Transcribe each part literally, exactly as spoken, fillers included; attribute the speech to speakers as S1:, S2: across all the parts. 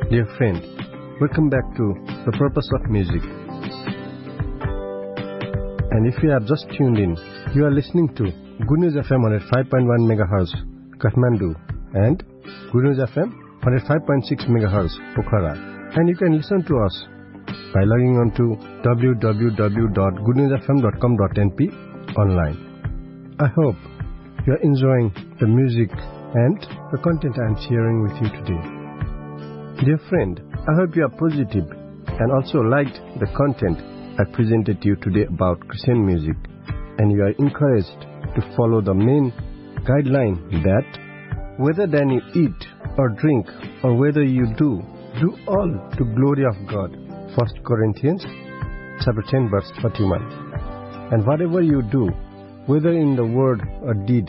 S1: Dear friend, welcome back to The Purpose of Music. And if you have just tuned in, you are listening to Good News F M one oh five point one megahertz, Kathmandu, and Good News F M one oh five point six megahertz, Pokhara. And you can listen to us by logging on to w w w dot good news f m dot com dot n p online. I hope you are enjoying the music and the content I am sharing with you today. Dear friend, I hope you are positive and also liked the content I presented to you today about Christian music, and you are encouraged to follow the main guideline that whether then you eat or drink or whether you do, do all to glory of God. First Corinthians chapter ten verse forty-one. And whatever you do, whether in the word or deed,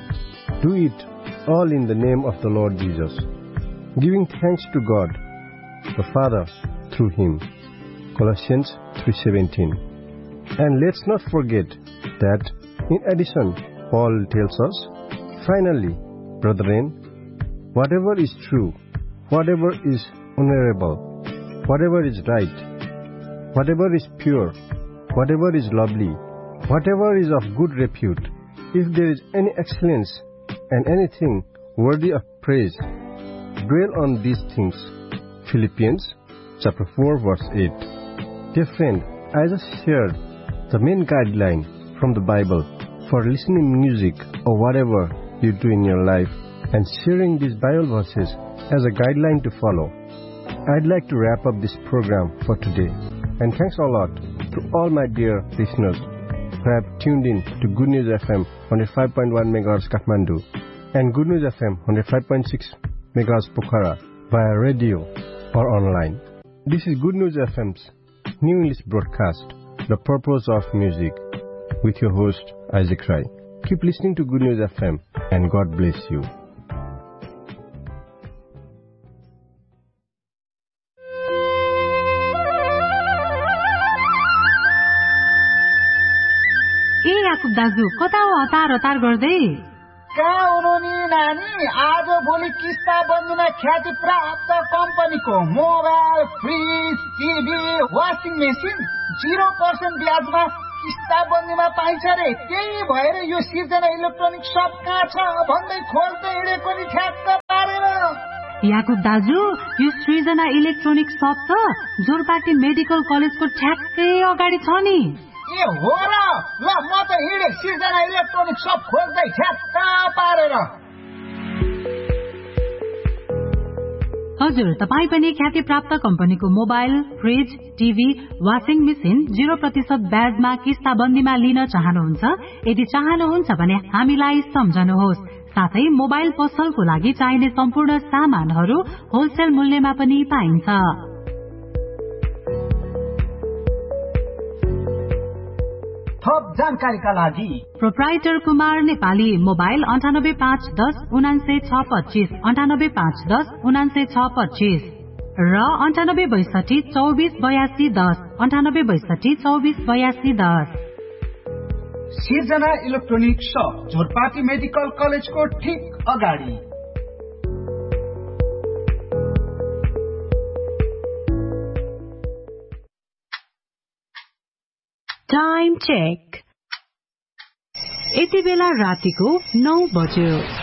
S1: do it all in the name of the Lord Jesus, giving thanks to God the Father through him. Colossians three seventeen. And let's not forget that in addition, Paul tells us, finally, brethren, whatever is true, whatever is honorable, whatever is right, whatever is pure, whatever is lovely, whatever is of good repute, if there is any excellence and anything worthy of praise, dwell on these things. Philippians chapter four verse eight. Dear friend, I just shared the main guideline from the Bible for listening music or whatever you do in your life, and sharing these Bible verses as a guideline to follow. I'd like to wrap up this program for today. And thanks a lot to all my dear listeners who have tuned in to Good News F M one oh five point one megahertz Kathmandu and Good News F M one oh five point six megahertz Pokhara via radio or online. This is Good News F M's New English broadcast, The Purpose of Music, with your host Isaac Rai. Keep listening to Good News F M and God bless you.
S2: दाजु कता हो हतार हतार गर्दै?
S3: कहाँ हुनु नि नानी? आज भोलि किस्ता बन्दीमा ख्याति प्राप्त कम्पनीको mobile, fridge, TV, washing machine zero percent ब्याजमा किस्ता बन्दीमा पाइन्छ रे। त्यही भएर यो सिर्जना इलेक्ट्रोनिक सप कहाँ छ भन्दै खोज्दै हिँडेको नि ठ्याक्क पारेर।
S2: याकुब दाजु, यो सृजना इलेक्ट्रोनिक सप त जोरपाटी मेडिकल कलेजको ठ्याक्कै अगाडि छ नि।
S3: ए हो र? ल म त हिँडे सिर्जना इलेक्ट्रोनिक सप खोज्दै ठ्याक्क पारेर।
S2: हजुर, तपाईँ पनि ख्याति प्राप्त कम्पनीको mobile, fridge, TV, washing machine zero प्रतिशत ब्याजमा किस्ताबन्दीमा लिन चाहनुहुन्छ? यदि चाहनुहुन्छ भने हामीलाई सम्झनुहोस्। साथै मोबाइल पसलको लागि चाहिने सम्पूर्ण सामानहरू होलसेल मूल्यमा पनि पाइन्छ।
S3: थप जानकारीका लागि
S2: प्रोप्राइटर कुमार नेपाली, मोबाइल अन्ठानब्बे पाँच दस उनान्सय छ पच्चीस, अन्ठानब्बे पाँच दस उनान्सय छ पच्चीस र अन्ठानब्बे बैसठी चौबिस बयासी दस, अन्ठानब्बे बैसठी चौबिस बयासी दस।
S3: सिर्जना इलेक्ट्रोनिक सप, झोरपाटी मेडिकल कलेजको ठीक अगाडि।
S2: Time check. यति बेला रातिको नौ बज्यो।